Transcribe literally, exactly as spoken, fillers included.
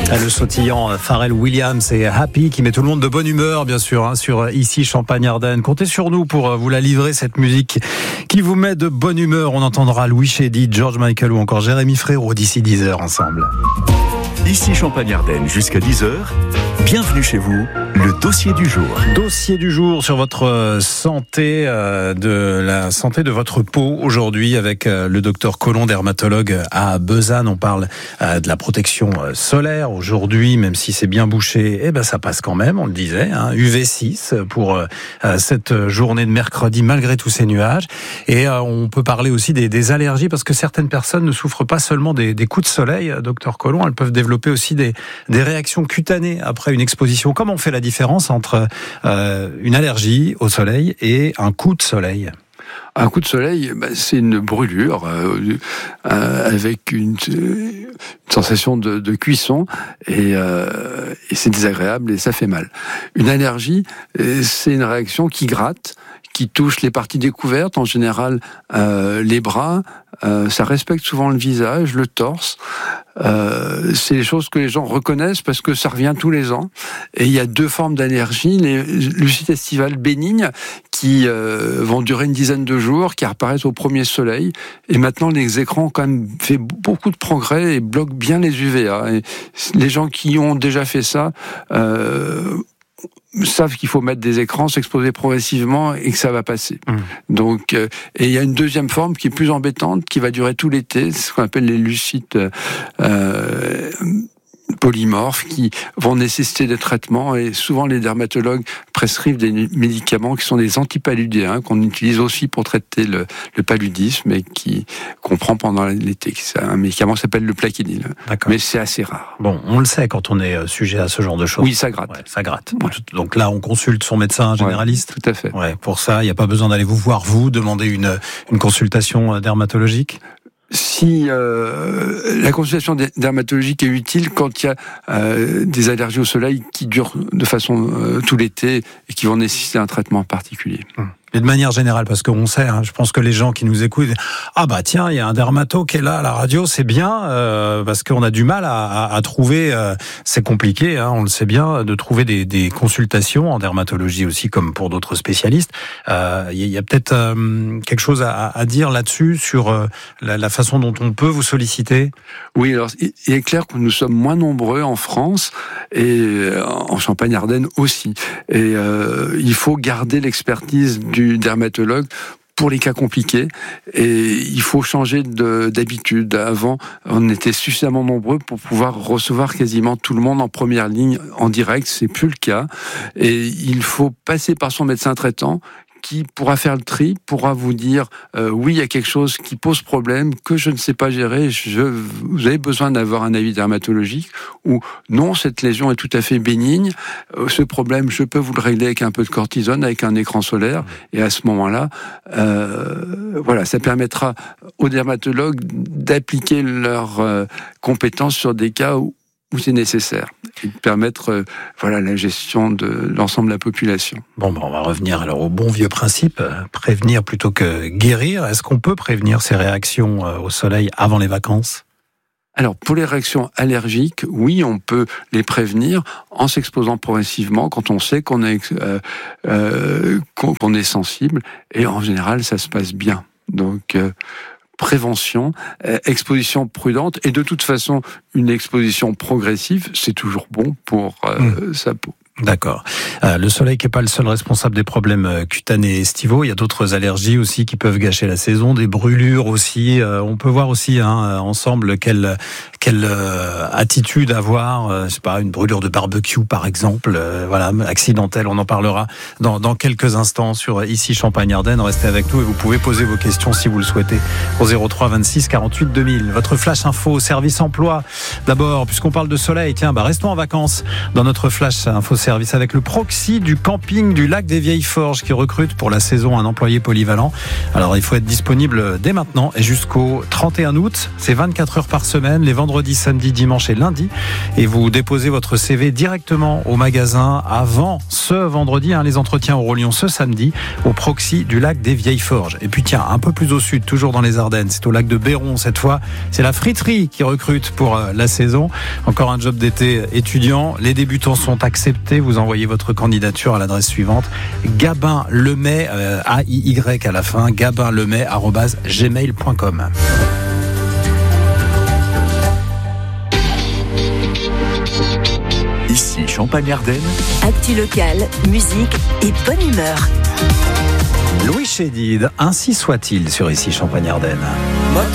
Le sautillant Pharrell Williams et Happy qui met tout le monde de bonne humeur, bien sûr, hein, sur Ici Champagne-Ardenne. Comptez sur nous pour vous la livrer, cette musique qui vous met de bonne humeur. On entendra Louis Chédid, George Michael ou encore Jérémy Frérot d'ici dix heures ensemble. Ici Champagne-Ardenne jusqu'à dix heures. Bienvenue chez vous, le dossier du jour. Dossier du jour sur votre santé, euh, de la santé de votre peau aujourd'hui avec euh, le docteur Collomb, dermatologue à Besançon. On parle euh, de la protection solaire aujourd'hui, même si c'est bien bouché, eh ben ça passe quand même, on le disait, hein, U V six pour euh, cette journée de mercredi malgré tous ces nuages. Et euh, on peut parler aussi des, des allergies parce que certaines personnes ne souffrent pas seulement des, des coups de soleil, docteur Collomb, elles peuvent développer aussi des, des réactions cutanées après une exposition. Comment on fait la différence entre euh, une allergie au soleil et un coup de soleil ? Un coup de soleil, bah, c'est une brûlure euh, euh, avec une, une sensation de, de cuisson et, euh, et c'est désagréable et ça fait mal. Une allergie, c'est une réaction qui gratte, qui touche les parties découvertes, en général euh, les bras, euh, ça respecte souvent le visage, le torse. Euh, c'est des choses que les gens reconnaissent parce que ça revient tous les ans. Et il y a deux formes d'allergie, les lucites estivales bénignes qui euh, vont durer une dizaine de jours, qui apparaissent au premier soleil. Et maintenant, les écrans ont quand même fait beaucoup de progrès et bloquent bien les U V A. Et les gens qui ont déjà fait ça euh, savent qu'il faut mettre des écrans, s'exposer progressivement et que ça va passer. Mmh. Donc, euh, et il y a une deuxième forme qui est plus embêtante, qui va durer tout l'été, c'est ce qu'on appelle les lucites euh, polymorphes, qui vont nécessiter des traitements et souvent les dermatologues prescrivent des médicaments qui sont des antipaludéens qu'on utilise aussi pour traiter le, le paludisme et qui qu'on prend pendant l'été. C'est un médicament qui s'appelle le plaquenil, mais c'est assez rare. Bon, on le sait quand on est sujet à ce genre de choses. Oui, ça gratte. Ouais, ça gratte. Ouais. Donc là, on consulte son médecin généraliste. Ouais, tout à fait. Ouais, pour ça, il n'y a pas besoin d'aller vous voir, vous, demander une, une consultation dermatologique ? Si euh, la consultation dermatologique est utile quand il y a euh, des allergies au soleil qui durent de façon euh, tout l'été et qui vont nécessiter un traitement particulier. Hum. Et de manière générale, parce qu'on sait, hein, je pense que les gens qui nous écoutent, ah bah tiens, il y a un dermato qui est là à la radio, c'est bien, euh, parce qu'on a du mal à, à, à trouver, euh, c'est compliqué, hein, on le sait bien, de trouver des, des consultations en dermatologie aussi, comme pour d'autres spécialistes. Euh, il y a peut-être euh, quelque chose à, à dire là-dessus, sur euh, la, la façon dont on peut vous solliciter. Oui, alors il est clair que nous sommes moins nombreux en France et en Champagne-Ardenne aussi. Et euh, il faut garder l'expertise du dermatologue pour les cas compliqués et il faut changer de, d'habitude. Avant, on était suffisamment nombreux pour pouvoir recevoir quasiment tout le monde en première ligne en direct. C'est plus le cas et il faut passer par son médecin traitant qui pourra faire le tri, pourra vous dire euh, oui, il y a quelque chose qui pose problème, que je ne sais pas gérer, je, vous avez besoin d'avoir un avis dermatologique, ou non, cette lésion est tout à fait bénigne, euh, ce problème, je peux vous le régler avec un peu de cortisone, avec un écran solaire, et à ce moment-là, euh, voilà, ça permettra aux dermatologues d'appliquer leurs euh, compétences sur des cas où où c'est nécessaire, et de permettre euh, voilà, la gestion de l'ensemble de la population. Bon, ben on va revenir alors au bon vieux principe, euh, prévenir plutôt que guérir. Est-ce qu'on peut prévenir ces réactions euh, au soleil avant les vacances ? Alors, pour les réactions allergiques, oui, on peut les prévenir en s'exposant progressivement quand on sait qu'on est, euh, euh, qu'on est sensible, et en général, ça se passe bien. Donc, euh, prévention, euh, exposition prudente, et de toute façon, une exposition progressive, c'est toujours bon pour euh, mmh. sa peau. D'accord. Euh, le soleil qui n'est pas le seul responsable des problèmes cutanés estivaux. Il y a d'autres allergies aussi qui peuvent gâcher la saison, des brûlures aussi. Euh, on peut voir aussi hein, ensemble quelle quelle euh, attitude avoir. Euh, je sais pas, une brûlure de barbecue par exemple. Euh, voilà, accidentelle. On en parlera dans dans quelques instants sur Ici Champagne-Ardenne. Restez avec nous et vous pouvez poser vos questions si vous le souhaitez au zéro trois vingt-six quarante-huit deux mille. Votre flash info service emploi. D'abord, puisqu'on parle de soleil, tiens, bah restons en vacances dans notre flash info service avec le proxy du camping du lac des Vieilles Forges qui recrute pour la saison un employé polyvalent. Alors il faut être disponible dès maintenant et jusqu'au trente et un août. C'est vingt-quatre heures par semaine, les vendredis, samedis, dimanches et lundis. Et vous déposez votre C V directement au magasin avant ce vendredi. Hein, les entretiens auront lieu ce samedi au proxy du lac des Vieilles Forges. Et puis tiens, un peu plus au sud, toujours dans les Ardennes, c'est au lac de Béron cette fois. C'est la friterie qui recrute pour euh, la saison. Encore un job d'été étudiant. Les débutants sont acceptés. Vous envoyez votre candidature à l'adresse suivante: gabinlemay, euh, A I Y à la fin, gabinlemay arobase gmail point com. Ici Champagne-Ardenne. Actu locale, musique et bonne humeur. Louis Chédid, ainsi soit-il sur Ici Champagne-Ardenne.